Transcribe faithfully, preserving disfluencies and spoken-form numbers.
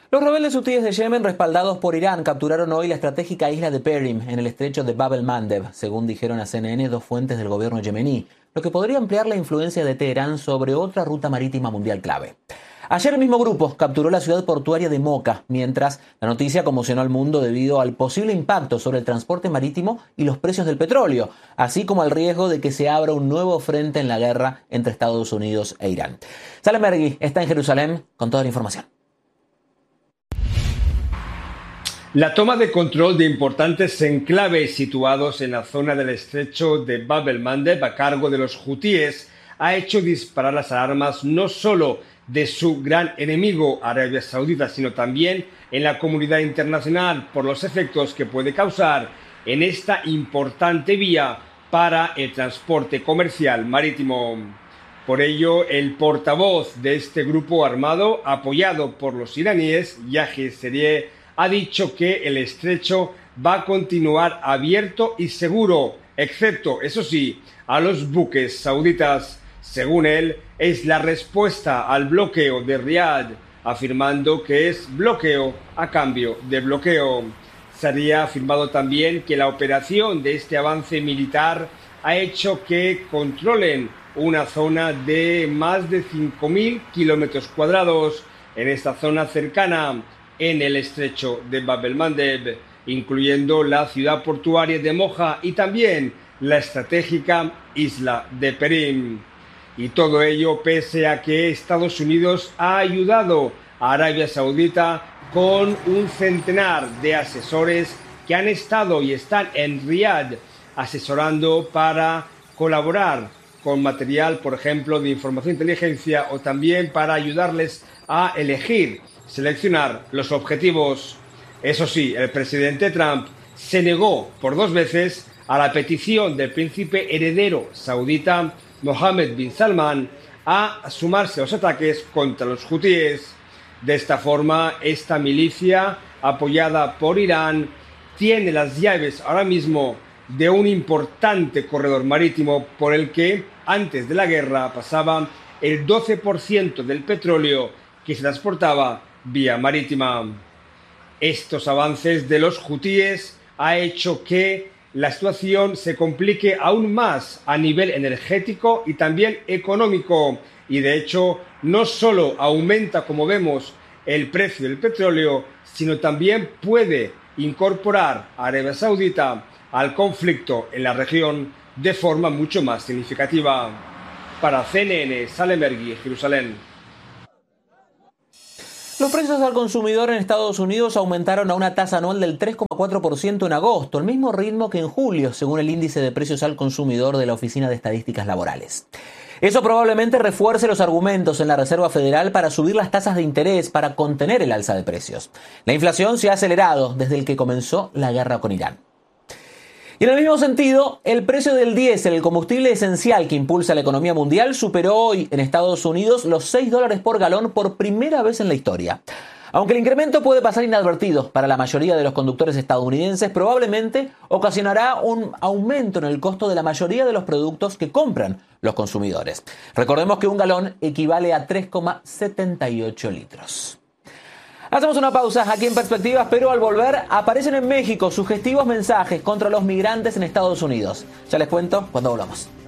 Los rebeldes hutíes de Yemen, respaldados por Irán, capturaron hoy la estratégica isla de Perim, en el estrecho de Bab el-Mandeb, según dijeron a C N N dos fuentes del gobierno yemení, lo que podría ampliar la influencia de Teherán sobre otra ruta marítima mundial clave. Ayer el mismo grupo capturó la ciudad portuaria de Moca, mientras la noticia conmocionó al mundo debido al posible impacto sobre el transporte marítimo y los precios del petróleo, así como al riesgo de que se abra un nuevo frente en la guerra entre Estados Unidos e Irán. Salem Mergui está en Jerusalén con toda la información. La toma de control de importantes enclaves situados en la zona del estrecho de Bab el-Mandeb a cargo de los hutíes ha hecho disparar las alarmas no solo de su gran enemigo Arabia Saudita, sino también en la comunidad internacional por los efectos que puede causar en esta importante vía para el transporte comercial marítimo. Por ello, el portavoz de este grupo armado, apoyado por los iraníes, Yahya Serey, ha dicho que el estrecho va a continuar abierto y seguro, excepto, eso sí, a los buques sauditas. Según él, es la respuesta al bloqueo de Riad, afirmando que es bloqueo a cambio de bloqueo. Serey ha afirmado también que la operación de este avance militar ha hecho que controlen una zona de más de cinco mil kilómetros cuadrados en esta zona cercana en el estrecho de Bab el-Mandeb, incluyendo la ciudad portuaria de Moja y también la estratégica isla de Perim. Y todo ello pese a que Estados Unidos ha ayudado a Arabia Saudita con un centenar de asesores que han estado y están en Riad asesorando para colaborar con material, por ejemplo, de información e inteligencia, o también para ayudarles a elegir, seleccionar los objetivos. Eso sí, el presidente Trump se negó por dos veces a la petición del príncipe heredero saudita Mohammed bin Salman a sumarse a los ataques contra los hutíes. De esta forma, esta milicia, apoyada por Irán, tiene las llaves ahora mismo de un importante corredor marítimo por el que, antes de la guerra, pasaba el doce por ciento del petróleo que se transportaba vía marítima. Estos avances de los hutíes ha hecho que la situación se complique aún más a nivel energético y también económico, y de hecho no solo aumenta, como vemos, el precio del petróleo, sino también puede incorporar a Arabia Saudita al conflicto en la región de forma mucho más significativa. Para C N N, Salem Mergui, Jerusalén. Los precios al consumidor en Estados Unidos aumentaron a una tasa anual del tres coma cuatro por ciento en agosto, el mismo ritmo que en julio, según el índice de precios al consumidor de la Oficina de Estadísticas Laborales. Eso probablemente refuerce los argumentos en la Reserva Federal para subir las tasas de interés para contener el alza de precios. La inflación se ha acelerado desde el que comenzó la guerra con Irán. Y en el mismo sentido, el precio del diésel, el combustible esencial que impulsa la economía mundial, superó hoy en Estados Unidos los seis dólares por galón por primera vez en la historia. Aunque el incremento puede pasar inadvertido para la mayoría de los conductores estadounidenses, probablemente ocasionará un aumento en el costo de la mayoría de los productos que compran los consumidores. Recordemos que un galón equivale a tres coma setenta y ocho litros. Hacemos una pausa aquí en Perspectivas, pero al volver aparecen en México sugestivos mensajes contra los migrantes en Estados Unidos. Ya les cuento cuando volvamos.